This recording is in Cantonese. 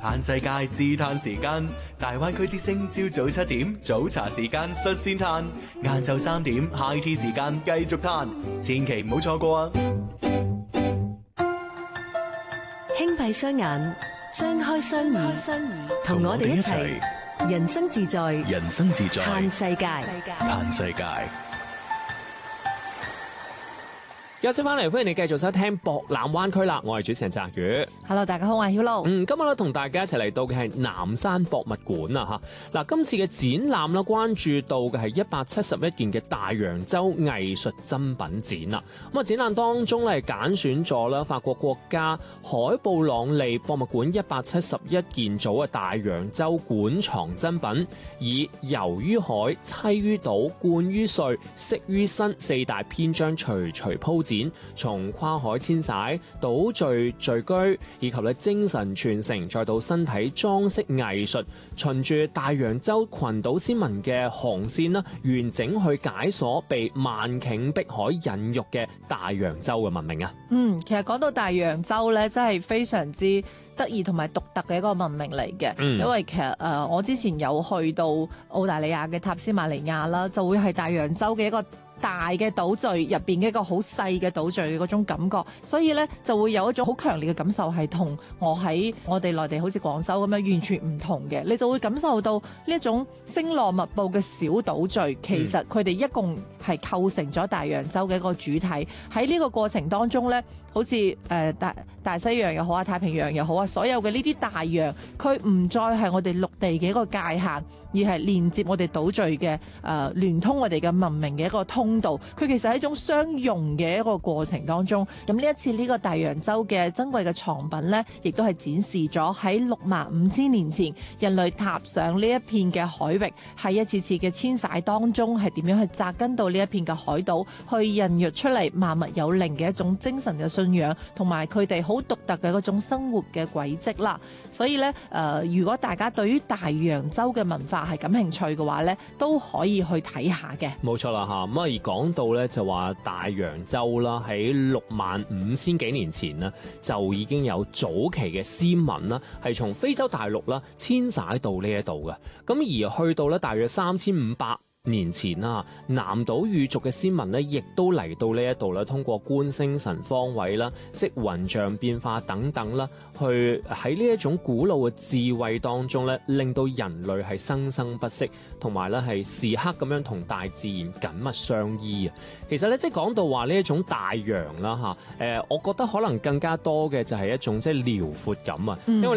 嘆世界自嘆時間，大灣區之聲朝早7點早茶時間率先嘆，晏晝3點 High Tea 時間繼續嘆，千祈唔好錯過啊！ 輕閉雙眼，張開雙耳，同我哋一齊人生自在， 人生自在， 嘆世界， 嘆世界。 有請翻嚟，歡迎你繼續收聽博覽灣區啦！我係主持人澤宇。 Hello， 大家好，我係曉露。 今日咧同大家一齊嚟到嘅係南山博物館啊！吓，嗱，今次嘅展覽啦，關注到嘅係171件嘅大洋洲藝術珍品展啦。咁啊，展覽當中咧揀選咗啦法國國家海布朗利博物館171件組嘅大洋洲館藏珍品，以遊於海、棲於島、冠於歲、息於身4大篇章徐徐鋪展，從跨海遷徙、島嶼聚居，以及咧精神傳承，再到身體裝飾藝術，循住大洋洲群島先民嘅航線啦，完整去解鎖被萬頃碧海孕育嘅大洋洲嘅文明啊！ 其實講到大洋洲咧，真係非常之得意同埋獨特嘅一個文明嚟嘅。因為其實我之前有去到澳大利亞嘅塔斯馬尼亞啦，就會係大洋洲嘅一個大嘅島嶼入邊嘅一個好細嘅島嶼嘅嗰種感覺，所以咧就會有一種好強烈嘅感受，係同我喺我哋內地好似廣州咁樣完全唔同嘅。你就會感受到呢一種星羅密布嘅小島嶼，其實佢哋一共係構成咗大洋洲嘅一個主體。喺呢個過程當中咧，好似大西洋又好啊，太平洋又好啊，所有嘅呢啲大洋，佢唔再係我哋陸地嘅一個界限，而係連接我哋島嶼嘅聯通我哋嘅文明嘅一個通道。佢其實係一種相融嘅一個過程當中。咁呢一次呢個大洋洲嘅珍貴嘅藏品呢，亦都係展示咗喺65000年前人類踏上呢一片嘅海域，喺一次次嘅遷徙當中係點樣去紮根到呢一片嘅海島，去孕育出嚟萬物有靈嘅一種精神嘅信仰，同埋佢哋好獨特嘅嗰種生活嘅軌跡啦。所以咧，如果大家對於大洋洲嘅文化係感興趣嘅話咧，都可以去睇下嘅。 冇錯啦，吓，咁而講到咧就話大洋洲啦，喺65000幾年前呢，就已經有早期嘅先民啦，係從非洲大陸啦遷徙到呢一度嘅。咁而去到咧大約3500年前啦，南島語族嘅先民咧，亦都嚟到呢一度啦，通過觀星辰方位啦、識雲象變化等等啦，去喺呢一種古老嘅智慧當中咧，令到人類係生生不息，同埋咧係時刻咁樣同大自然緊密相依啊！其實咧，即係講到話呢一種大洋啦嚇，我覺得可能更加多嘅就係一種即係遼闊感啊，因為